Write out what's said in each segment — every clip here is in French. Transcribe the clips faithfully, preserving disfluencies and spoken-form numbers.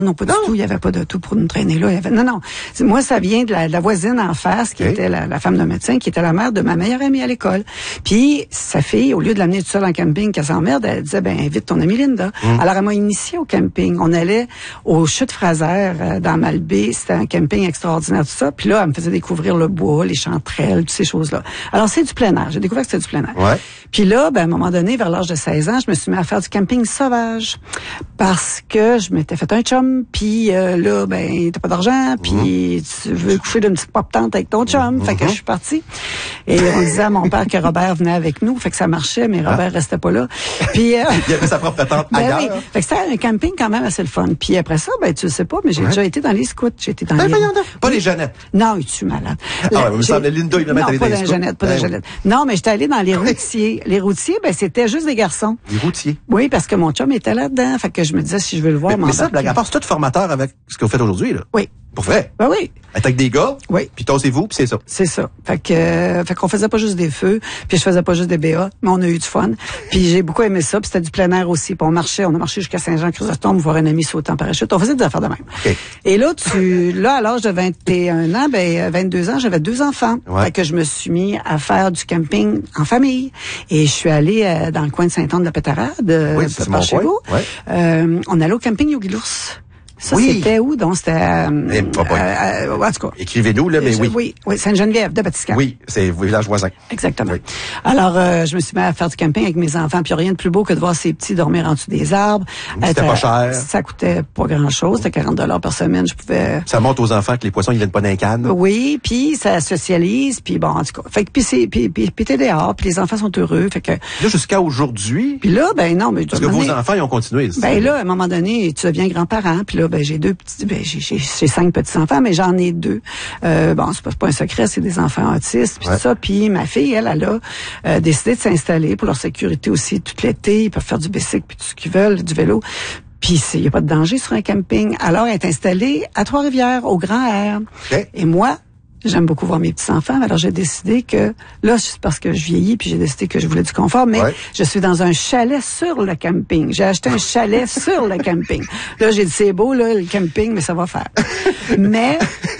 Non, pas non. du tout. Il n'y avait pas d'auto pour nous traîner là. Il y avait... Non, non. Moi, ça vient de la, de la voisine en face, qui okay. était la, la femme de médecin, qui était la mère de ma meilleure amie à l'école. Puis, sa fille, au lieu de l'amener toute seule en camping, qu'elle s'emmerde, elle disait, ben, invite ton amie Linda. Mm. Alors, elle m'a initiée au camping. On allait au Chute Fraser, euh, dans Malbaie. C'était un camping extraordinaire, tout ça. Puis là, elle me faisait découvrir le bois, les chanterelles, toutes ces choses-là. Alors, c'est du plein air. J'ai découvert que c'était du plein air. Ouais. Puis là, ben, à un moment donné, vers l'âge de seize ans, je me suis mis à faire du camping sauvage. Parce que je m'étais fait un chum. Puis euh, là, ben, t'as pas d'argent, puis mm-hmm. tu veux coucher d'une petite pop-tente avec ton chum. Mm-hmm. Fait que je suis partie. Et on disait à mon père que Robert venait avec nous. Fait que ça marchait, mais Robert ah. restait pas là. Puis euh, il avait sa propre tente ben ailleurs. Oui. Fait que c'était un camping quand même assez le fun. Puis après ça, ben tu le sais pas, mais j'ai ouais. déjà été dans les scouts. J'ai été dans ben, les... Pas oui. les Jeannettes. Non, il est malade. Ah ouais, il me semblait Linda, il devait mettre dans les scouts. Non, pas dans les Jeannettes, pas dans les Jeannettes. Non, mais j'étais allée dans les routiers. Les routiers, ben c'était juste des garçons. Les routiers. Oui, parce que mon chum était là-dedans. Fait que je me disais, si je veux le voir, mais, mais ça, blague à part, c'est tout formateur avec ce que vous faites aujourd'hui, là. Oui. Pour vrai? Ben oui. Être avec des gars? Oui. Puis tassez-vous, puis c'est ça. C'est ça. Fait que, euh, fait qu'on faisait pas juste des feux, puis je faisais pas juste des B A, mais on a eu du fun. Puis j'ai beaucoup aimé ça, puis c'était du plein air aussi. Puis on marchait, on a marché jusqu'à Saint-Jean-Chrysostome, voir un ami sauter en parachute. On faisait des affaires de même. Okay. Et là, tu, là, à l'âge de vingt et un ans, ben, vingt-deux ans, j'avais deux enfants. Ouais. Fait que je me suis mis à faire du camping en famille. Et je suis allée euh, dans le coin de Saint-Anne-de-la-Pétarade, oui, c'est par chez vous. Ouais. Euh, on allait au camping Yogi l'Ours. Ça, oui. c'était où? Donc, c'était... Euh, eh, pas euh, euh, en tout cas. Écrivez-nous, là, mais je, oui. Oui, oui, Sainte-Geneviève de Batiscan. Oui, c'est le village voisin. Exactement. Oui. Alors, euh, je me suis mis à faire du camping avec mes enfants, puis rien de plus beau que de voir ces petits dormir en dessous des arbres. C'était pas cher. Ça coûtait pas grand-chose, c'était quarante dollars par semaine, je pouvais... Ça montre aux enfants que les poissons, ils viennent pas d'un canne. Oui, puis ça socialise, puis bon, en tout cas. Fait que, puis c'est, puis, puis, puis t'es dehors, puis les enfants sont heureux, fait que... Là, jusqu'à aujourd'hui... Puis là, ben non, mais... Parce que vos enfants, ils ont continué. Ben là, à un moment donné, tu deviens grand-parent, puis là, ben j'ai deux petits... Ben, j'ai, j'ai, j'ai cinq petits-enfants, mais j'en ai deux. Euh, bon, c'est pas, c'est pas un secret, c'est des enfants autistes, puis ouais. tout ça. Puis ma fille, elle, elle a euh, décidé de s'installer pour leur sécurité aussi tout l'été. Ils peuvent faire du bicycle, puis tout ce qu'ils veulent, du vélo. Puis il n'y a pas de danger sur un camping. Alors, elle est installée à Trois-Rivières, au Grand Air. Okay. Et moi... J'aime beaucoup voir mes petits-enfants. Alors, j'ai décidé que, là, c'est parce que je vieillis, puis j'ai décidé que je voulais du confort, mais ouais. je suis dans un chalet sur le camping. J'ai acheté un chalet sur le camping. Là, j'ai dit, c'est beau, là, le camping, mais ça va faire. Mais,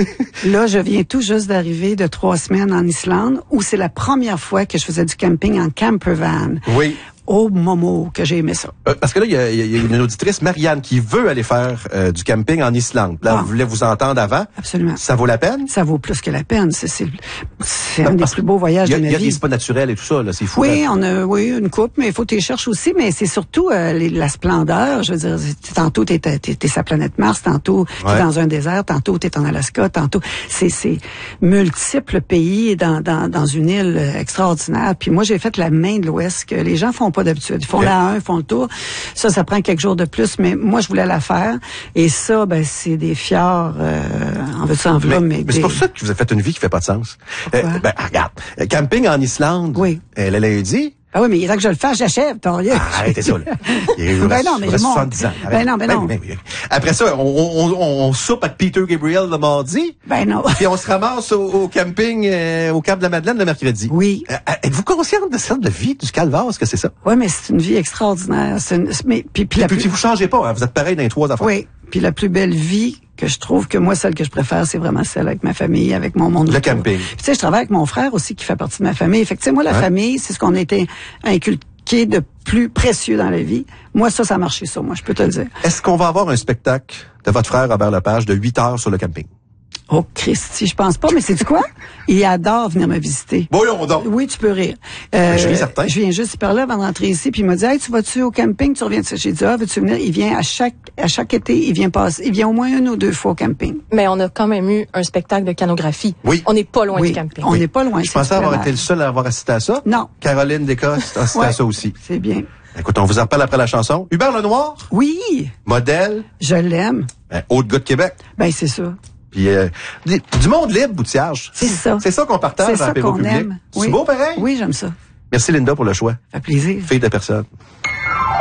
là, je viens tout juste d'arriver de trois semaines en Islande, où c'est la première fois que je faisais du camping en campervan. Oui. Oh, Momo, que j'ai aimé ça. Euh, parce que là, il y a, y a une auditrice, Marianne, qui veut aller faire euh, du camping en Islande. Là, ah. vous voulez vous entendre avant. Absolument. Ça vaut la peine? Ça vaut plus que la peine. C'est, c'est, c'est un des plus beaux voyages y a, de ma vie. Il y a des spas naturels et tout ça, là. C'est fou. Oui, là. on a, oui, une coupe, mais il faut que tu les cherches aussi. Mais c'est surtout euh, les, la splendeur. Je veux dire, tantôt, t'es, t'es, t'es sur la planète Mars, tantôt, t'es ouais. dans un désert, tantôt, t'es en Alaska, tantôt. C'est, c'est multiples pays dans, dans, dans une île extraordinaire. Puis moi, j'ai fait la main de l'Ouest que les gens font pas d'habitude. Ils font okay. la un, font le tour. Ça, ça prend quelques jours de plus, mais moi, je voulais la faire. Et ça, ben, c'est des fjords, euh, en veux-tu en v'là, mais... Mais, mais des... c'est pour ça que vous avez fait une vie qui fait pas de sens. Euh, ben, regarde, camping en Islande, oui. elle l'a dit. Ah oui, mais il est que je le fasse, j'achève, ton lieu. Ah, arrêtez ça, là. Il ben non, mais je soixante-dix ans. Ben non, ben non. Ben, ben, ben. Après ça, on, on, on, on soupe avec Peter Gabriel le mardi. Ben non. Puis on se ramasse au, au camping, euh, au Cap de la Madeleine le mercredi. Oui. Euh, êtes-vous consciente de cette vie du calvaire, est-ce que c'est ça? Oui, mais c'est une vie extraordinaire. C'est une, mais, puis, puis, puis, la puis plus... vous changez pas, hein, vous êtes pareil dans les trois affaires. Oui. Puis la plus belle vie que je trouve que moi, celle que je préfère, c'est vraiment celle avec ma famille, avec mon monde. Le camping. Puis tu sais, je travaille avec mon frère aussi qui fait partie de ma famille. Fait que tu sais, moi, la ouais. famille, c'est ce qu'on a été inculqué de plus précieux dans la vie. Moi, ça, ça a marché sur moi, je peux te le dire. Est-ce qu'on va avoir un spectacle de votre frère Robert Lepage de huit heures sur le camping? Oh, Christy, je pense pas, mais c'est du quoi? Il adore venir me visiter. Voyons donc. Oui, tu peux rire. Euh, je suis certain. Je viens juste par là avant de rentrer ici, puis il m'a dit, hey, tu vas-tu au camping? Tu reviens de ça? J'ai dit, ah, veux-tu venir? Il vient à chaque, à chaque été, il vient passer, il vient au moins une ou deux fois au camping. Mais on a quand même eu un spectacle de canographie. Oui. On n'est pas loin oui. du camping. On n'est pas loin. Je pensais avoir été le seul à avoir assisté à ça. Non. Caroline Descostes a assisté ouais. à ça aussi. C'est bien. Écoute, on vous en parle après la chanson. Hubert Lenoir. Oui. Modèle. Je l'aime. Ben, haut de gars de Québec. Ben, c'est ça. Puis euh, du monde libre, Boutillage. C'est ça. C'est ça qu'on partage c'est dans l'apéro public. Aime. C'est oui. beau pareil? Oui, j'aime ça. Merci Linda pour le choix. Ça fait plaisir. Fille de personne.